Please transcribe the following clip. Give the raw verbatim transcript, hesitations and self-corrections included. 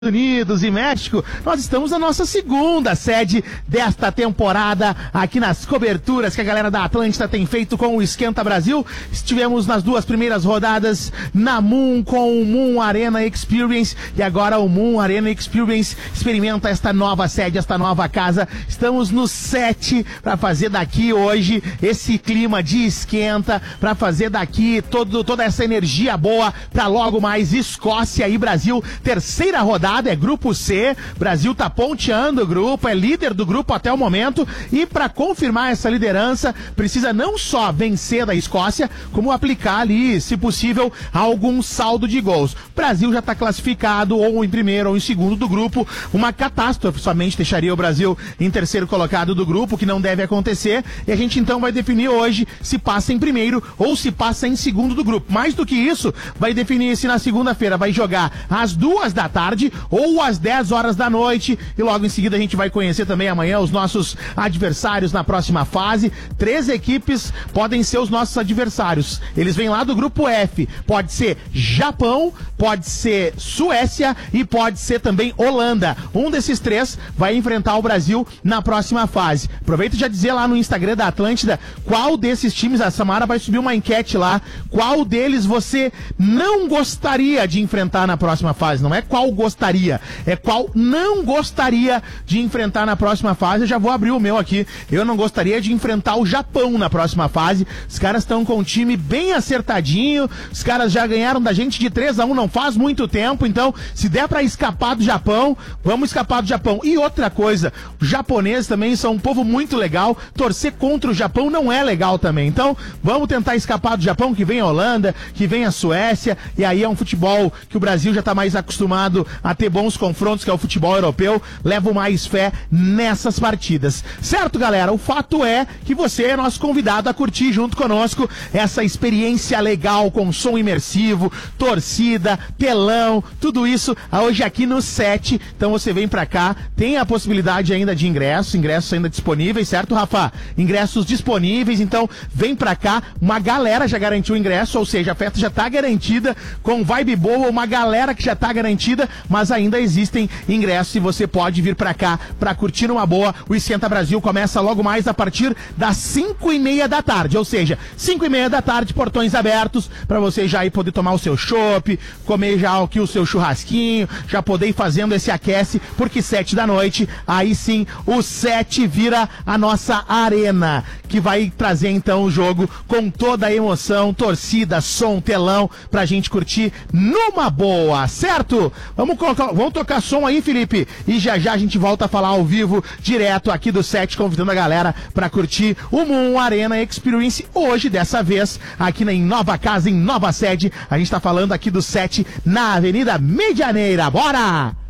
Unidos e México, nós estamos na nossa segunda sede desta temporada aqui nas coberturas que a galera da Atlântida tem feito com o Esquenta Brasil. Estivemos nas duas primeiras rodadas na Moon com o Moon Arena Experience e agora o Moon Arena Experience experimenta esta nova sede, esta nova casa. Estamos no set para fazer daqui hoje esse clima de esquenta, para fazer daqui todo, toda essa energia boa para logo mais Escócia e Brasil, terceira rodada. É grupo C, Brasil tá ponteando o grupo, é líder do grupo até o momento e para confirmar essa liderança precisa não só vencer da Escócia, como aplicar ali, se possível, algum saldo de gols. O Brasil já tá classificado ou em primeiro ou em segundo do grupo, uma catástrofe somente deixaria o Brasil em terceiro colocado do grupo, que não deve acontecer, e a gente então vai definir hoje se passa em primeiro ou se passa em segundo do grupo. Mais do que isso, vai definir se na segunda-feira vai jogar às duas da tarde ou às dez horas da noite, e logo em seguida a gente vai conhecer também amanhã os nossos adversários na próxima fase. Três equipes podem ser os nossos adversários, eles vêm lá do grupo F, pode ser Japão, pode ser Suécia e pode ser também Holanda. Um desses três vai enfrentar o Brasil na próxima fase. Aproveita já dizer lá no Instagram da Atlântida qual desses times, a Samara vai subir uma enquete lá, qual deles você não gostaria de enfrentar na próxima fase, não é qual gostaria, é qual não gostaria de enfrentar na próxima fase. Eu já vou abrir o meu aqui. Eu não gostaria de enfrentar o Japão na próxima fase. Os caras estão com um time bem acertadinho, os caras já ganharam da gente de três a um não faz muito tempo, então se der pra escapar do Japão, vamos escapar do Japão. E outra coisa, os japoneses também são um povo muito legal, torcer contra o Japão não é legal também, então vamos tentar escapar do Japão, que vem a Holanda, que vem a Suécia, e aí é um futebol que o Brasil já tá mais acostumado a ter bons confrontos, que é o futebol europeu. Levo mais fé nessas partidas. Certo, galera? O fato é que você é nosso convidado a curtir junto conosco essa experiência legal com som imersivo, torcida, telão, tudo isso hoje aqui no set. Então você vem pra cá, tem a possibilidade ainda de ingressos, ingressos ainda disponíveis, certo, Rafa? Ingressos disponíveis, então vem pra cá. Uma galera já garantiu o ingresso, ou seja, a festa já tá garantida, com vibe boa, uma galera que já tá garantida, mas ainda existem ingressos e você pode vir pra cá pra curtir numa boa. O Esquenta Brasil começa logo mais a partir das cinco e meia da tarde, ou seja, cinco e meia da tarde, portões abertos, pra você já ir poder tomar o seu chopp, comer já aqui o seu churrasquinho, já poder ir fazendo esse aquece, porque sete da noite, aí sim, o set vira a nossa arena, que vai trazer então o jogo com toda a emoção, torcida, som, telão, pra gente curtir numa boa, certo? Vamos colocar, vamos tocar som aí, Felipe, e já já a gente volta a falar ao vivo, direto aqui do set, convidando a galera pra curtir o Moon Arena Experience hoje, dessa vez, aqui em nova casa, em nova sede. A gente tá falando aqui do set na Avenida Medianeira. Bora!